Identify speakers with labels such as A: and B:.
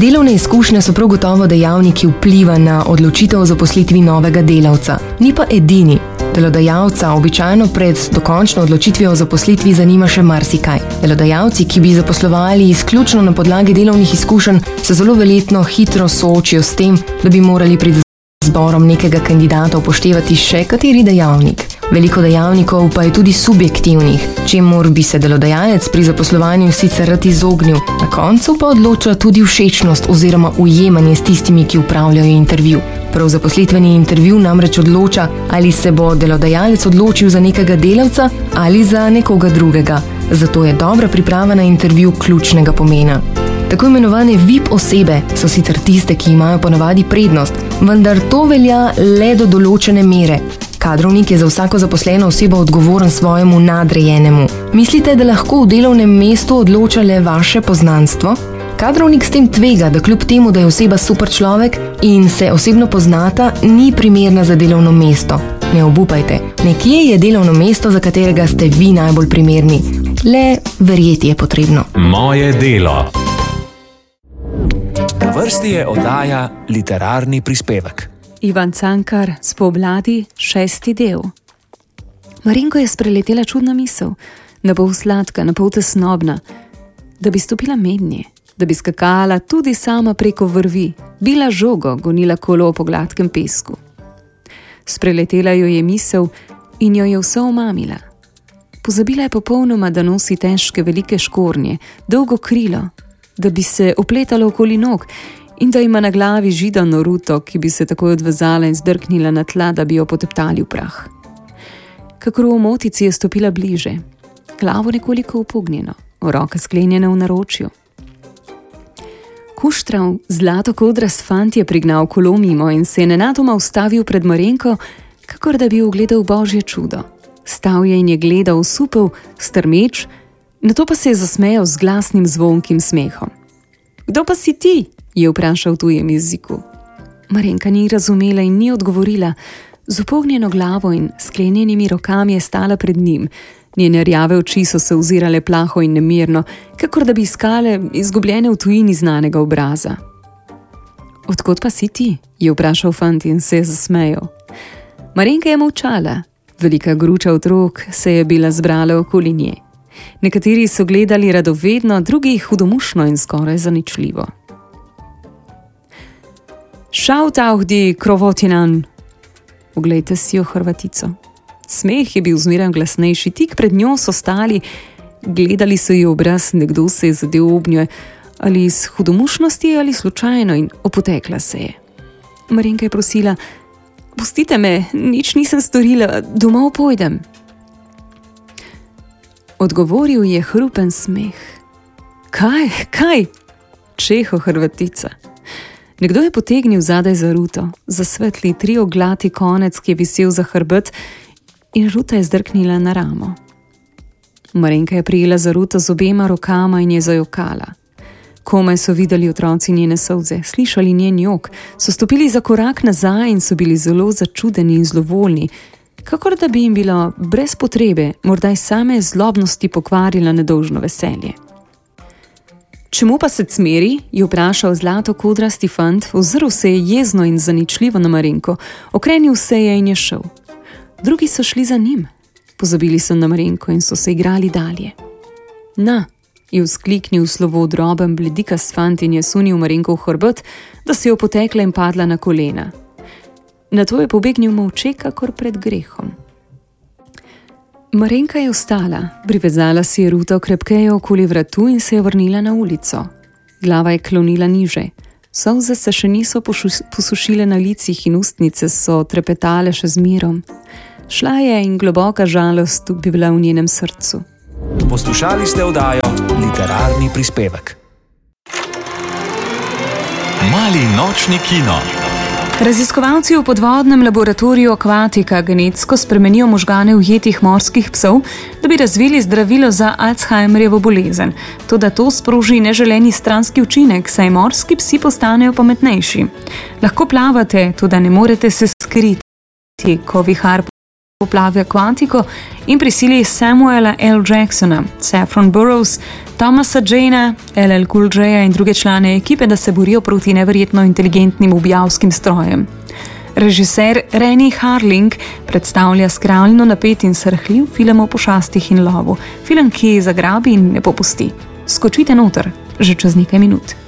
A: Delovne izkušnje so prav gotovo dejavnik, ki vpliva na odločitev o zaposlitvi novega delavca. Ni pa edini. Delodajalca običajno pred dokončno odločitvijo o zaposlitvi zanima še marsikaj. Delodajalci, ki bi zaposlovali izključno na podlagi delovnih izkušenj, se zelo verjetno hitro soočijo s tem, da bi morali pred izborom nekega kandidata upoštevati še kateri dejavnik. Veliko dejavnikov pa je tudi subjektivnih, čemur bi se delodajalec pri zaposlovanju sicer rad izognil. Na koncu pa odloča tudi všečnost oziroma ujemanje s tistimi, ki upravljajo intervju. Prav zaposlitveni intervju namreč odloča, ali se bo delodajalec odločil za nekega delavca ali za nekoga drugega. Zato je dobra priprava na intervju ključnega pomena. Tako imenovane VIP osebe so sicer tiste, ki imajo ponavadi prednost, vendar to velja le do določene mere. Kadrovnik je za vsako zaposleno osebo odgovoren svojemu nadrejenemu. Mislite, da lahko v delovnem mestu odloča le vaše poznanstvo? Kadrovnik s tem tvega, da kljub temu, da je oseba super človek in se osebno poznata, ni primerna za delovno mesto. Ne obupajte, nekje je delovno mesto, za katerega ste vi najbolj primerni. Le verjeti je potrebno.
B: Moje delo. Na vrsti je oddaja Literarni prispevek.
C: Ivan Cankar, Spomladi, 6. del. Marinko je spreletela čudna misel, na pol sladka, na pol tesnobna, da bi stopila mednje, da bi skakala tudi sama preko vrvi, bila žogo, gonila kolo po gladkem pesku. Spreletela jo je misel in jo je vse omamila. Pozabila je popolnoma, da nosi težke velike škornje, dolgo krilo, da bi se opletalo okoli nog in da ima na glavi židano ruto, ki bi se takoj odvezala in zdrknila na tla, da bi jo poteptali v prah. Kakor v omotici je stopila bliže, glavo nekoliko upognjeno, roke sklenjene v naročju. Kuštrav, zlatokodrast fant je prignal kolo mimo in se je nenadoma ustavil pred Marenko, kakor da bi ugledal božje čudo. Stal je in je gledal, supel, strmeč, nato pa se je zasmejal z glasnim zvonkim smehom. Kdo pa si ti? Je vprašal v tujem jeziku. Marenka ni razumela in ni odgovorila. Z upognjeno glavo in sklenjenimi rokami je stala pred njim. Njene rjave oči so se ozirale plaho in nemirno, kakor da bi iskale izgubljene v tujini znanega obraza. Odkot pa si ti? Je vprašal fant in se je zasmejal. Marenka je molčala. Velika gruča otrok se je bila zbrala okoli nje. Nekateri so gledali radovedno, drugi hudomušno in skoraj zaničljivo. Šautauhdi krovotinan. Oglejte si jo Hrvatico. Smeh je bil zmeraj glasnejši, tik pred njo so stali, gledali so ji obraz, nekdo se je zadel ob njo, ali iz hudomušnosti ali slučajno, in opotekla se je. Marenka je prosila, pustite me, nič nisem storila, domov pojdem. Odgovoril je hrupen smeh. Kaj? Čeho Hrvatica. Nekdo je potegnil zadaj za ruto, zasvetli trioglati konec, ki je visel za hrbet, in ruta je zdrknila na ramo. Marenka je prijela za ruto z obema rokama in je zajokala. Komaj so videli otroci njene solze, slišali njen jok, so stopili za korak nazaj in so bili zelo začudeni in zlovoljni, kakor da bi jim bilo brez potrebe, morda iz same zlobnosti pokvarila nedolžno veselje. Čemu pa se cmeri? Je vprašal zlatokodrasti fant, ozrl se je jezno in zaničljivo na Marenko, okrenil se je in je šel. Drugi so šli za njim, pozabili so na Marenko in so se igrali dalje. Na, je vzkliknil slovo droben bledikast fant in je sunil Marenko v hrbet, da se je opotekla in padla na kolena. Nato je pobegnil molče, kakor pred grehom. Marenka je vstala, privezala si je ruto krepkeje okoli vratu in se je vrnila na ulico. Glava je klonila niže. Solze se še niso posušile na licih in ustnice so trepetale še z mirom. Šla je in globoka žalost bi bila v njenem srcu.
B: Poslušali ste oddajo Literarni prispevek. Mali nočni kino.
C: Raziskovalci v podvodnem laboratoriju Aquatica genetsko spremenijo možgane ujetih morskih psov, da bi razvili zdravilo za Alzheimerjevo bolezen. Toda to sproži neželeni stranski učinek, saj morski psi postanejo pametnejši. Lahko plavate, toda ne morete se skriti, ko vihar poplavi Quantico in prisili Samuela L. Jacksona, Saffron Burrows, Thomasa Jana, LL Cool J in druge člane ekipe, da se borijo proti neverjetno inteligentnim ubijavskim strojem. Režiser Rennie Harling predstavlja skrajno napet in srhljiv film o pošastih in lovu. Film, ki zagrabi in ne popusti. Skočite noter, že čez nekaj minut.